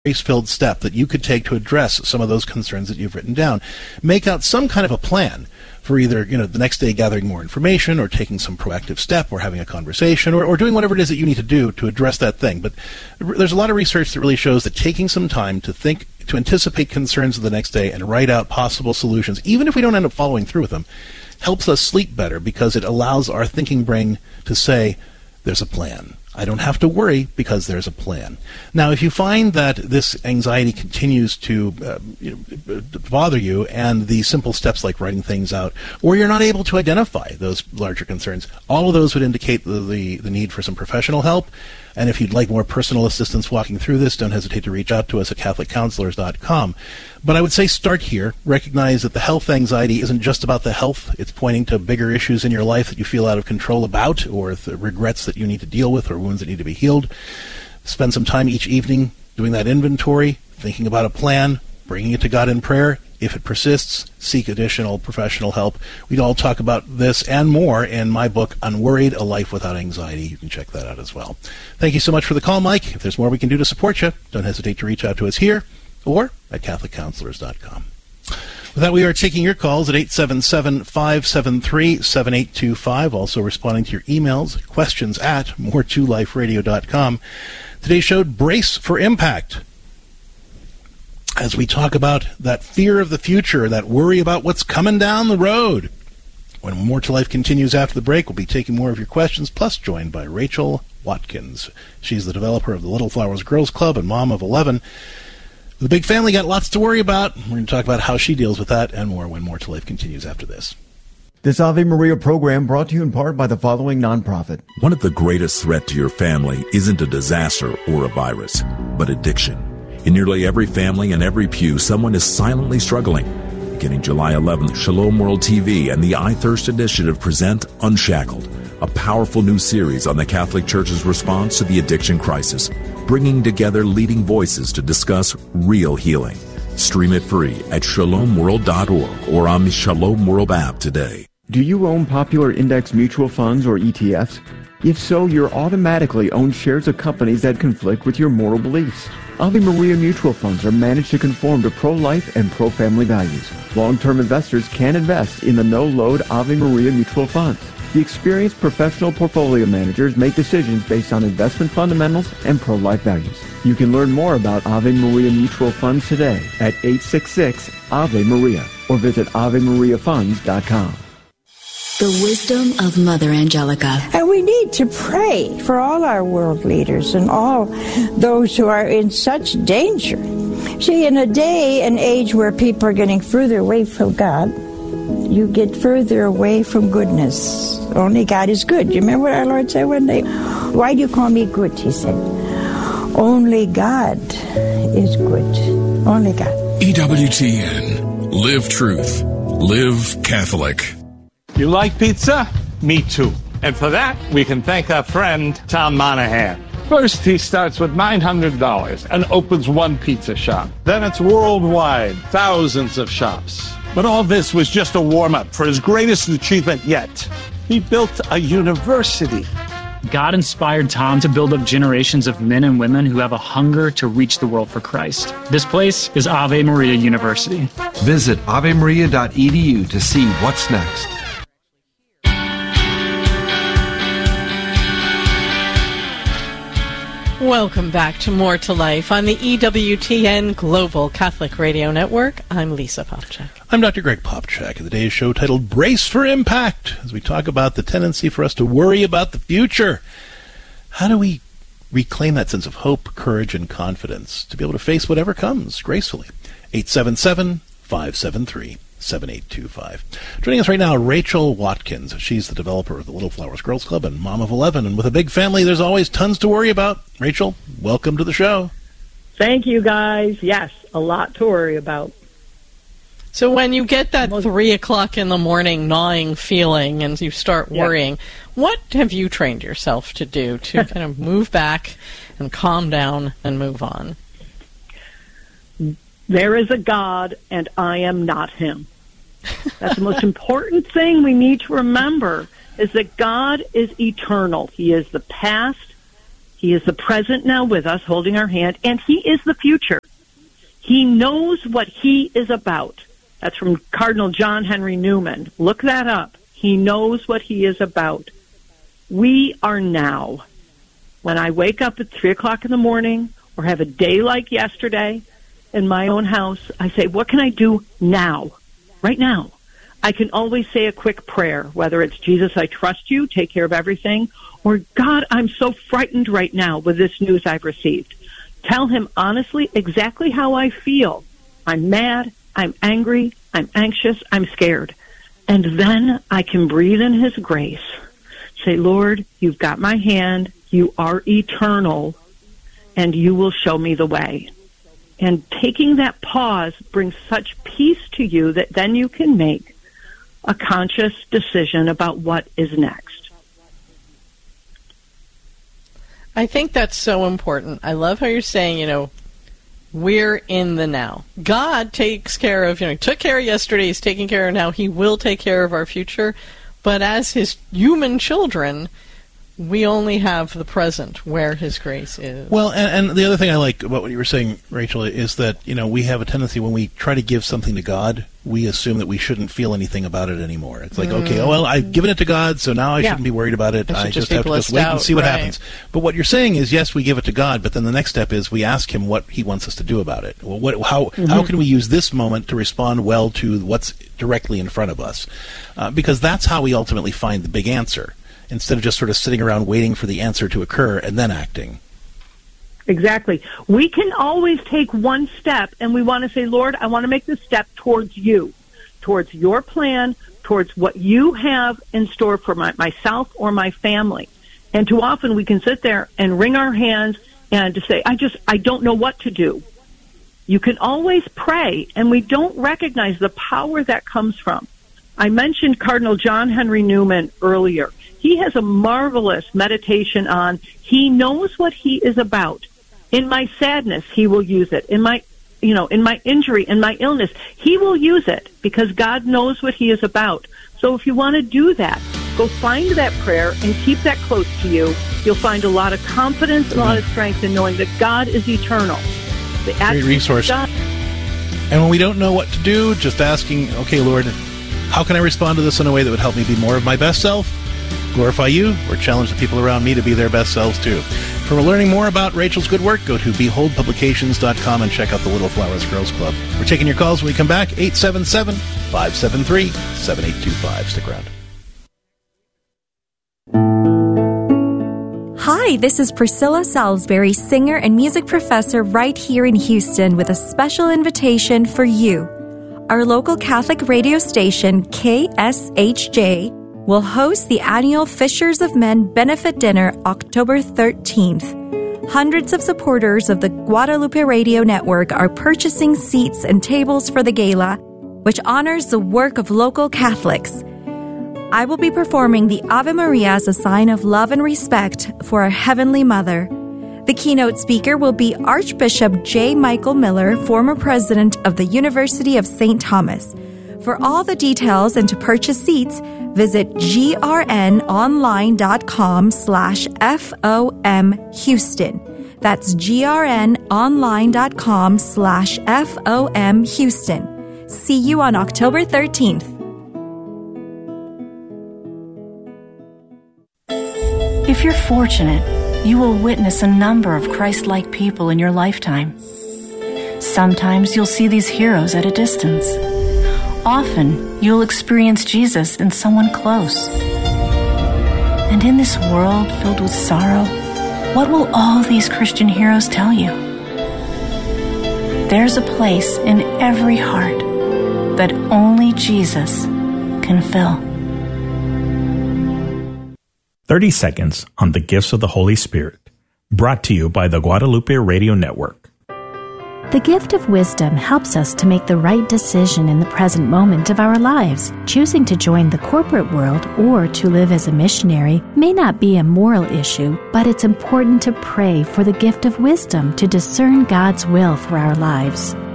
grace-filled step that you could take to address some of those concerns that you've written down. Make out some kind of a plan for either, the next day gathering more information or taking some proactive step or having a conversation or doing whatever it is that you need to do to address that thing. But there's a lot of research that really shows that taking some time to think, to anticipate concerns of the next day and write out possible solutions, even if we don't end up following through with them, helps us sleep better because it allows our thinking brain to say, there's a plan. I don't have to worry because there's a plan. Now, if you find that this anxiety continues to bother you and the simple steps like writing things out, or you're not able to identify those larger concerns, all of those would indicate the need for some professional help. And if you'd like more personal assistance walking through this, don't hesitate to reach out to us at CatholicCounselors.com. But I would say start here. Recognize that the health anxiety isn't just about the health. It's pointing to bigger issues in your life that you feel out of control about, or the regrets that you need to deal with, or wounds that need to be healed. Spend some time each evening doing that inventory, thinking about a plan, bringing it to God in prayer. If it persists, seek additional professional help. We'd all talk about this and more in my book, Unworried, A Life Without Anxiety. You can check that out as well. Thank you so much for the call, Mike. If there's more we can do to support you, don't hesitate to reach out to us here or at CatholicCounselors.com. With that, we are taking your calls at 877-573-7825. Also responding to your emails, questions at more2liferadio.com. Today's show, Brace for Impact. As we talk about that fear of the future, that worry about what's coming down the road. When More to Life continues after the break, we'll be taking more of your questions, plus joined by Rachel Watkins. She's the developer of the Little Flowers Girls Club and mom of 11. The big family got lots to worry about. We're going to talk about how she deals with that and more when More to Life continues after this. This Ave Maria program brought to you in part by the following nonprofit. One of the greatest threats to your family isn't a disaster or a virus, but addiction. In nearly every family and every pew, someone is silently struggling. Beginning July 11th, Shalom World TV and the I Thirst Initiative present Unshackled, a powerful new series on the Catholic Church's response to the addiction crisis, bringing together leading voices to discuss real healing. Stream it free at shalomworld.org or on the Shalom World app today. Do you own popular index mutual funds or ETFs? If so, you're automatically own shares of companies that conflict with your moral beliefs. Ave Maria mutual funds are managed to conform to pro-life and pro-family values. Long-term investors can invest in the no-load Ave Maria mutual funds. The experienced professional portfolio managers make decisions based on investment fundamentals and pro-life values. You can learn more about Ave Maria mutual funds today at 866-AVE-MARIA or visit AveMariaFunds.com. The wisdom of Mother Angelica. And we need to pray for all our world leaders and all those who are in such danger. See, in a day and age where people are getting further away from God, you get further away from goodness. Only God is good. You remember what our Lord said one day? Why do you call me good? He said, only God is good. Only God. EWTN. Live truth. Live Catholic. You like pizza? Me too. And for that, we can thank our friend, Tom Monahan. First, he starts with $900 and opens one pizza shop. Then it's worldwide, thousands of shops. But all this was just a warm-up for his greatest achievement yet. He built a university. God inspired Tom to build up generations of men and women who have a hunger to reach the world for Christ. This place is Ave Maria University. Visit avemaria.edu to see what's next. Welcome back to More to Life on the EWTN Global Catholic Radio Network. I'm Lisa Popchak. I'm Dr. Greg Popchak, and today's show titled Brace for Impact, as we talk about the tendency for us to worry about the future. How do we reclaim that sense of hope, courage, and confidence to be able to face whatever comes gracefully? 877-573-7825. Joining us right now, Rachel Watkins. She's the developer of the Little Flowers Girls Club and mom of 11. And with a big family, there's always tons to worry about. Rachel, welcome to the show. Thank you, guys. Yes, a lot to worry about. So when you get that 3 o'clock in the morning gnawing feeling and you start worrying, what have you trained yourself to do to kind of move back and calm down and move on? There is a God, and I am not him. That's the most important thing we need to remember, is that God is eternal. He is the past, He is the present now with us, holding our hand, and He is the future. He knows what He is about. That's from Cardinal John Henry Newman. Look that up. He knows what He is about. We are now. When I wake up at 3 o'clock in the morning or have a day like yesterday in my own house, I say, what can I do now? Right now. I can always say a quick prayer, whether it's, Jesus, I trust you, take care of everything, or, God, I'm so frightened right now with this news I've received. Tell Him honestly exactly how I feel. I'm mad, I'm angry, I'm anxious, I'm scared. And then I can breathe in His grace. Say, Lord, you've got my hand, you are eternal, and you will show me the way. And taking that pause brings such peace to you that then you can make a conscious decision about what is next. I think that's so important. I love how you're saying, we're in the now. God takes care of, He took care of yesterday, He's taking care of now, He will take care of our future. But as His human children, we only have the present where His grace is. Well, and the other thing I like about what you were saying, Rachel, is that, we have a tendency when we try to give something to God, we assume that we shouldn't feel anything about it anymore. It's like, okay, well, I've given it to God, so now I shouldn't be worried about it. I just have to just wait and see what happens. But what you're saying is, yes, we give it to God, but then the next step is we ask Him what He wants us to do about it. Well, how can we use this moment to respond well to what's directly in front of us? Because that's how we ultimately find the big answer, instead of just sort of sitting around waiting for the answer to occur and then acting. Exactly. We can always take one step, and we want to say, Lord, I want to make this step towards you, towards your plan, towards what you have in store for myself or my family. And too often we can sit there and wring our hands and to say, I don't know what to do. You can always pray, and we don't recognize the power that comes from. I mentioned Cardinal John Henry Newman earlier. He has a marvelous meditation on, He knows what He is about. In my sadness, He will use it. In my injury, in my illness, He will use it because God knows what He is about. So if you want to do that, go find that prayer and keep that close to you. You'll find a lot of confidence and a lot of strength in knowing that God is eternal. Great resource. And when we don't know what to do, just asking, okay, Lord, how can I respond to this in a way that would help me be more of my best self, glorify you, or challenge the people around me to be their best selves too? For learning more about Rachel's good work, go to beholdpublications.com and check out the Little Flowers Girls Club. We're taking your calls when we come back, 877-573-7825. Stick around. Hi, this is Priscilla Salisbury, singer and music professor right here in Houston with a special invitation for you. Our local Catholic radio station, KSHJ, will host the annual Fishers of Men Benefit Dinner October 13th. Hundreds of supporters of the Guadalupe Radio Network are purchasing seats and tables for the gala, which honors the work of local Catholics. I will be performing the Ave Maria as a sign of love and respect for our Heavenly Mother. The keynote speaker will be Archbishop J. Michael Miller, former president of the University of St. Thomas. For all the details and to purchase seats, visit grnonline.com/FOM Houston. That's grnonline.com/FOM Houston. See you on October 13th. If you're fortunate, you will witness a number of Christ-like people in your lifetime. Sometimes you'll see these heroes at a distance. Often, you'll experience Jesus in someone close. And in this world filled with sorrow, what will all these Christian heroes tell you? There's a place in every heart that only Jesus can fill. 30 seconds on the gifts of the Holy Spirit. Brought to you by the Guadalupe Radio Network. The gift of wisdom helps us to make the right decision in the present moment of our lives. Choosing to join the corporate world or to live as a missionary may not be a moral issue, but it's important to pray for the gift of wisdom to discern God's will for our lives.